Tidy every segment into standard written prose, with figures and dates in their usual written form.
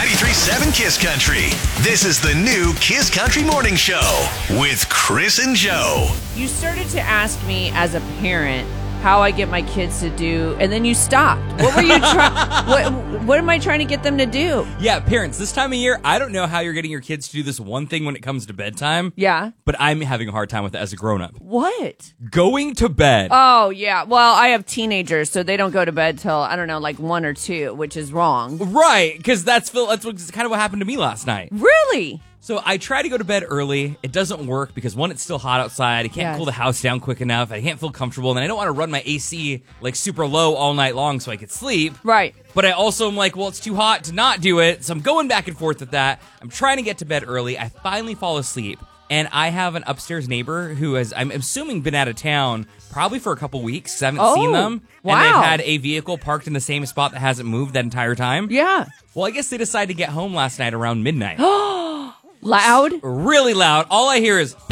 93.7 Kiss Country. This is the new Kiss Country Morning Show with Chris and Joe. You started to ask me as a parent how I get my kids to do, and then you stopped. What were you trying? What am I trying to get them to do? Yeah, parents, this time of year, I don't know how you're getting your kids to do this one thing when it comes to bedtime. Yeah. But I'm having a hard time with it as a grown-up. What? Going to bed. Oh, yeah. Well, I have teenagers, so they don't go to bed till, I don't know, like 1 or 2, which is wrong. Right, because that's kind of what happened to me last night. Really? So I try to go to bed early. It doesn't work because, one, it's still hot outside. I can't cool the house down quick enough. I can't feel comfortable. And I don't want to run my AC like super low all night long so I could sleep. Right. But I also am like, well, it's too hot to not do it. So I'm going back and forth with that. I'm trying to get to bed early. I finally fall asleep. And I have an upstairs neighbor who has, I'm assuming, been out of town probably for a couple weeks. I haven't seen them. Wow. And they've had a vehicle parked in the same spot that hasn't moved that entire time. Yeah. Well, I guess they decided to get home last night around midnight. Loud? Really loud. All I hear is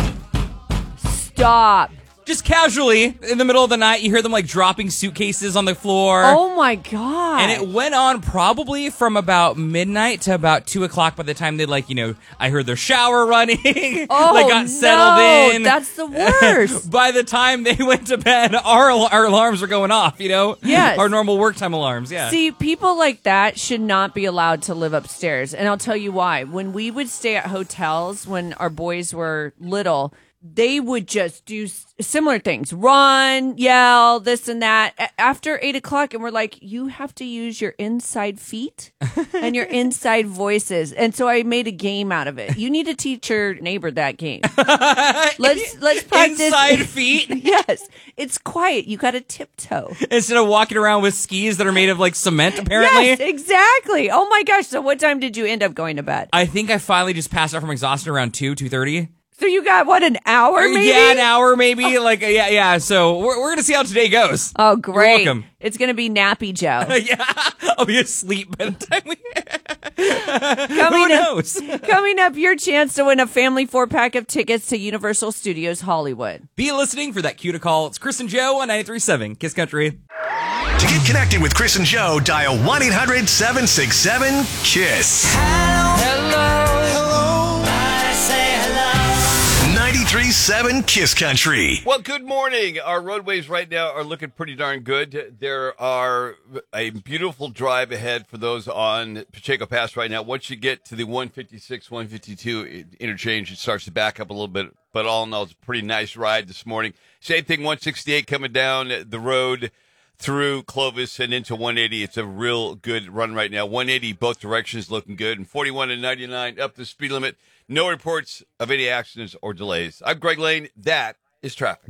Stop. just casually in the middle of the night. You hear them like dropping suitcases on the floor. Oh, my God. And it went on probably from about midnight to about 2 o'clock by the time they I heard their shower running. Oh, they got settled in. That's the worst. By the time they went to bed, our alarms were going off, Yes. Our normal work time alarms, yeah. See, people like that should not be allowed to live upstairs. And I'll tell you why. When we would stay at hotels when our boys were little, they would just do similar things. Run, yell, this and that. After 8 o'clock, and we're like, you have to use your inside feet and your inside voices. And so I made a game out of it. You need to teach your neighbor that game. Let's practice. Inside feet? Yes. It's quiet. You got to tiptoe. Instead of walking around with skis that are made of cement, apparently. Yes, exactly. Oh my gosh. So what time did you end up going to bed? I think I finally just passed out from exhaustion around 2:30. So you got, an hour maybe? Yeah, an hour maybe. Yeah. So we're going to see how today goes. Oh, great. You're welcome. It's going to be Nappy Joe. Yeah, I'll be asleep by the time we... Who knows? Coming up, your chance to win a family 4-pack of tickets to Universal Studios Hollywood. Be listening for that cue to call. It's Chris and Joe on 93.7 Kiss Country. To get connected with Chris and Joe, dial 1-800-767-KISS. Hello. 93.7 Kiss Country. Well, good morning. Our roadways right now are looking pretty darn good. There are a beautiful drive ahead for those on Pacheco Pass right now. Once you get to the 156, 152 interchange, it starts to back up a little bit. But all in all, it's a pretty nice ride this morning. Same thing, 168 coming down the road through Clovis and into 180. It's a real good run right now. 180, both directions looking good. And 41 and 99 up the speed limit. No reports of any accidents or delays. I'm Greg Lane. That is traffic.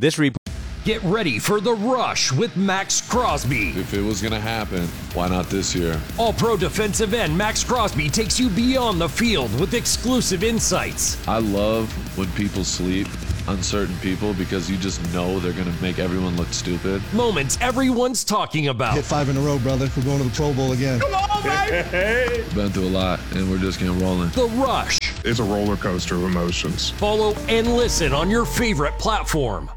Get ready for The Rush with Max Crosby. If it was going to happen, why not this year? All-pro defensive end Max Crosby takes you beyond the field with exclusive insights. I love when people sleep, uncertain people, because you just know they're going to make everyone look stupid. Moments everyone's talking about. Hit 5 in a row, brother. We're going to the Pro Bowl again. Come on, baby! Been through a lot, and we're just getting rolling. The Rush. It's a roller coaster of emotions. Follow and listen on your favorite platform.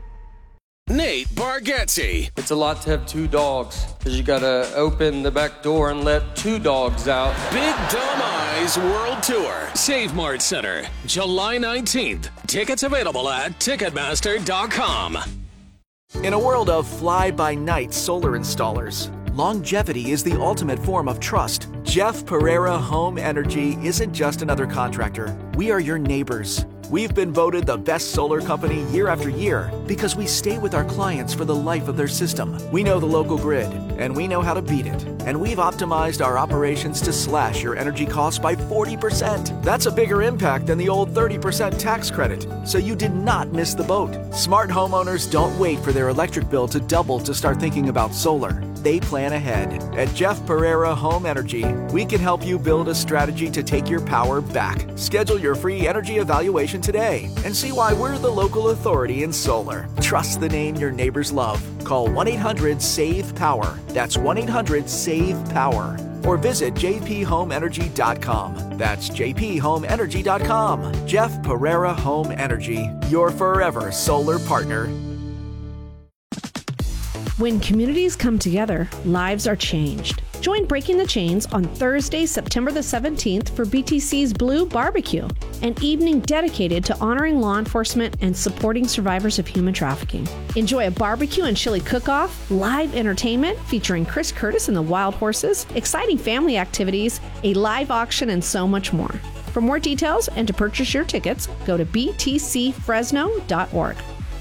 Nate Bargatze. It's a lot to have 2 dogs, because you got to open the back door and let 2 dogs out. Big Dumb Eyes World Tour. Save Mart Center, July 19th. Tickets available at Ticketmaster.com. In a world of fly-by-night solar installers, longevity is the ultimate form of trust. Jeff Pereira Home Energy isn't just another contractor. We are your neighbors. We've been voted the best solar company year after year because we stay with our clients for the life of their system. We know the local grid, and we know how to beat it. And we've optimized our operations to slash your energy costs by 40%. That's a bigger impact than the old 30% tax credit. So you did not miss the boat. Smart homeowners don't wait for their electric bill to double to start thinking about solar. They plan ahead. At Jeff Pereira Home Energy, we can help you build a strategy to take your power back. Schedule your free energy evaluation today and see why we're the local authority in solar. Trust the name your neighbors love. Call 1-800-SAVE-POWER. That's 1-800-SAVE-POWER. Or visit jphomeenergy.com. That's jphomeenergy.com. Jeff Pereira Home Energy, your forever solar partner. When communities come together, lives are changed. Join Breaking the Chains on Thursday, September the 17th for BTC's Blue Barbecue, an evening dedicated to honoring law enforcement and supporting survivors of human trafficking. Enjoy a barbecue and chili cook-off, live entertainment featuring Chris Curtis and the Wild Horses, exciting family activities, a live auction, and so much more. For more details and to purchase your tickets, go to btcfresno.org.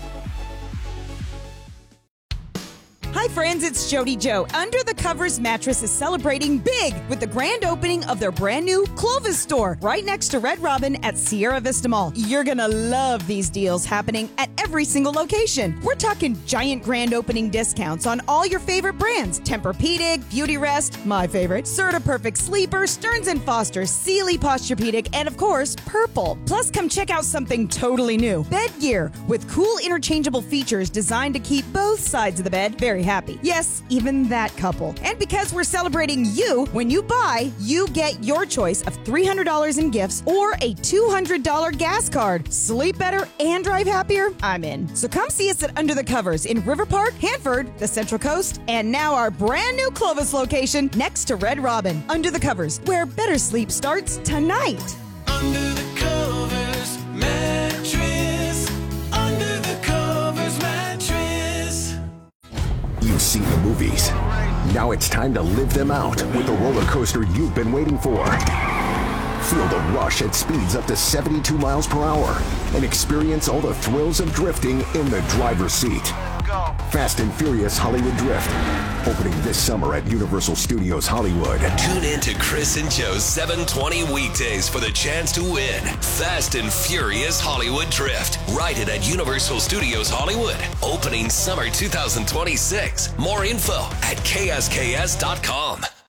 Hi friends, it's Jody Joe. Under the Covers Mattress is celebrating big with the grand opening of their brand new Clovis store right next to Red Robin at Sierra Vista Mall. You're gonna love these deals happening at every single location. We're talking giant grand opening discounts on all your favorite brands. Tempur-Pedic, Beautyrest, my favorite, Serta Perfect Sleeper, Stearns & Foster, Sealy Posturepedic, and of course, Purple. Plus, come check out something totally new. Bed gear with cool interchangeable features designed to keep both sides of the bed very happy. Yes, even that couple. And because we're celebrating you, when you buy, you get your choice of $300 in gifts or a $200 gas card. Sleep better and drive happier? I'm in. So come see us at Under the Covers in River Park, Hanford, the Central Coast, and now our brand new Clovis location next to Red Robin. Under the Covers, where better sleep starts tonight. Under the Covers mattress. Under the Covers mattress. You've seen the movies. Now it's time to live them out with the roller coaster you've been waiting for. Feel the rush at speeds up to 72 miles per hour and experience all the thrills of drifting in the driver's seat. Fast and Furious Hollywood Drift, opening this summer at Universal Studios Hollywood. Tune in to Chris and Joe's 720 weekdays for the chance to win Fast and Furious Hollywood Drift, rated at Universal Studios Hollywood, opening summer 2026. More info at ksks.com.